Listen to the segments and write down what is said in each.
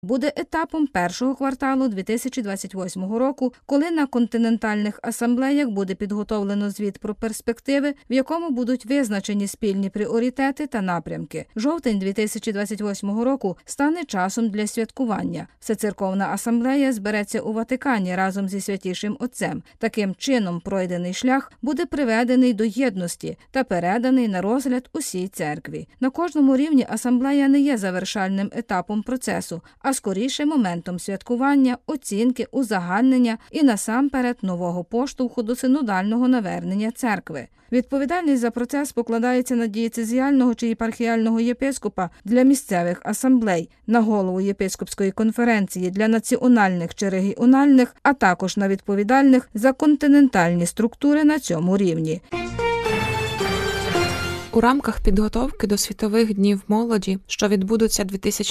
буде етапом першого кварталу 2028 року, коли на континентальних асамблеях буде підготовлено звіт про перспективи, в якому будуть визначені спільні пріоритети та напрямки. Жовтень 2028 року стане часом для святкування. Всецерковна асамблея збереться у Ватикані разом зі Святішим Отцем. Таким чином, пройдений шлях буде приведений до єдності та переданий на розгляд усій церкві. На кожному рівні асамблея не є завершальним етапом процесу, а скоріше моментом святкування, оцінки, узагальнення і насамперед нового поштовху до синодального навернення церкви. Відповідальність за процес покладається на дієцезіального чи єпархіального єпископа для місцевих асамблей, на голову єпископської конференції для національних чи регіональних, а також на відповідальних за континентальні структури на цьому рівні. У рамках підготовки до Світових днів молоді, що відбудуться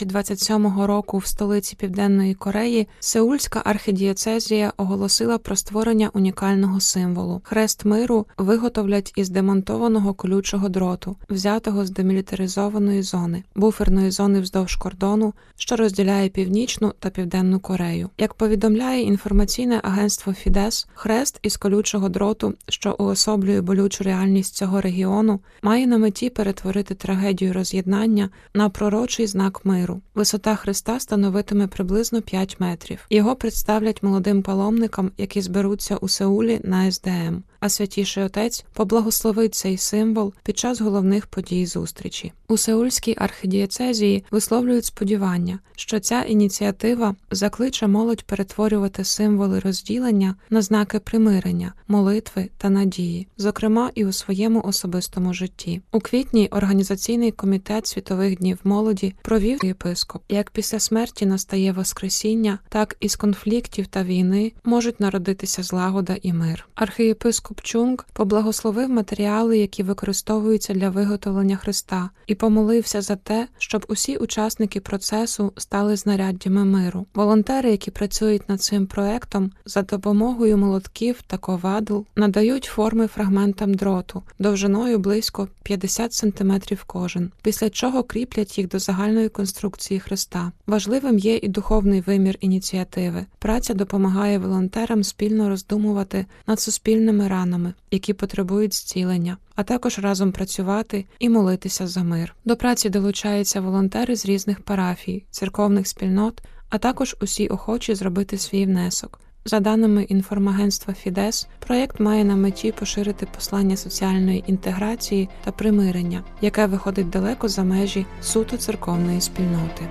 2027 року в столиці Південної Кореї, Сеульська архідієцезія оголосила про створення унікального символу. Хрест миру виготовлять із демонтованого колючого дроту, взятого з демілітаризованої зони, буферної зони вздовж кордону, що розділяє Північну та Південну Корею. Як повідомляє інформаційне агентство Фідес, хрест із колючого дроту, що уособлює болючу реальність цього регіону, має на меті перетворити трагедію роз'єднання на пророчий знак миру. Висота хреста становитиме приблизно 5 метрів. Його представлять молодим паломникам, які зберуться у Сеулі на СДМ. А Святіший Отець поблагословить цей символ під час головних подій зустрічі. У Сеульській архідієцезії висловлюють сподівання, що ця ініціатива закличе молодь перетворювати символи розділення на знаки примирення, молитви та надії, зокрема і у своєму особистому житті. У квітні Організаційний комітет Світових днів молоді провів єпископ. Як після смерті настає Воскресіння, так із конфліктів та війни можуть народитися злагода і мир. Архієпископ Чунг поблагословив матеріали, які використовуються для виготовлення хреста, і помолився за те, щоб усі учасники процесу стали знаряддями миру. Волонтери, які працюють над цим проектом, за допомогою молотків та ковадл надають форми фрагментам дроту, довжиною близько 50 см кожен, після чого кріплять їх до загальної конструкції хреста. Важливим є і духовний вимір ініціативи. Праця допомагає волонтерам спільно роздумувати над суспільними ранами, які потребують зцілення, а також разом працювати і молитися за мир. До праці долучаються волонтери з різних парафій, церковних спільнот, а також усі охочі зробити свій внесок. За даними інформагентства Фідес, проєкт має на меті поширити послання соціальної інтеграції та примирення, яке виходить далеко за межі суто церковної спільноти.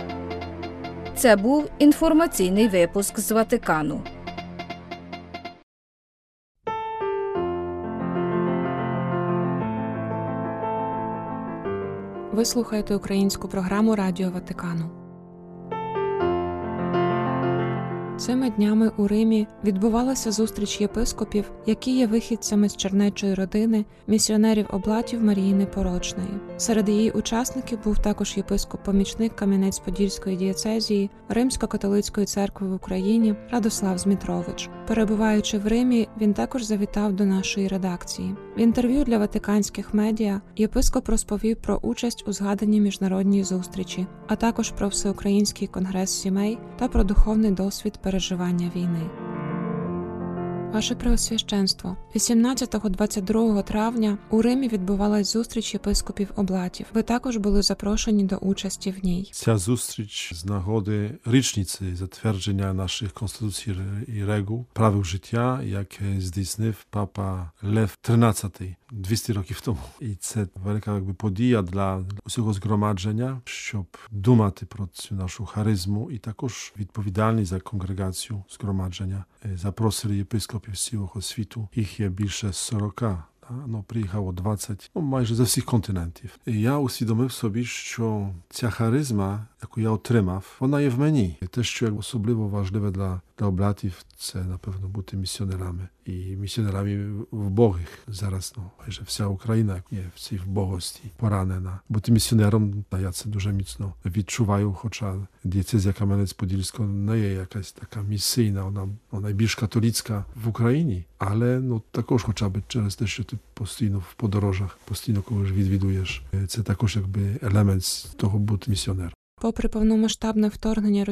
Це був інформаційний випуск з Ватикану. Ви слухаєте українську програму Радіо Ватикану. Цими днями у Римі відбувалася зустріч єпископів, які є вихідцями з чернечої родини місіонерів Облатів Марії Непорочної. Серед її учасників був також єпископ-помічник Кам'янець-Подільської дієцезії Римсько-католицької церкви в Україні Радослав Змітрович. Перебуваючи в Римі, він також завітав до нашої редакції. В інтерв'ю для ватиканських медіа єпископ розповів про участь у згаданій міжнародній зустрічі, а також про Всеукраїнський конгрес сімей та про духовний досвід переживання війни. Ваше Преосвященство, 18-22 травня у Римі відбувалась зустріч єпископів Облатів. Ви також були запрошені до участі в ній. Ця зустріч з нагоди річниці затвердження наших конституцій і регул, правил життя, яке здійснив папа Лев XIII 200 років тому. І це велика подія для усього згромадження, щоб думати про цю нашу харизму і також відповідальність за конгрегацію згромадження. Запросили єпископів з цілого світу. Їх є більше 40. Приїхало 20, майже з усіх континентів. І я усвідомив собі, що ця харизма, яку я отримав, вона є в мені. І те, що особливо важливе для облатів, це, напевно, бути місіонерами. І місіонерами вбогих. Зараз майже вся Україна є в цій вбогості поранена. Бути місіонером, я це дуже міцно відчуваю, хоча дієцезія Кам'янець-Подільська не є якась така місійна, вона найбільш католицька в Україні. Але також хоча б через те, що ти постійно в подорожах, постійно когось відвідуєш. Це також елемент того бути місіонером. Попри повномасштабне вторгнення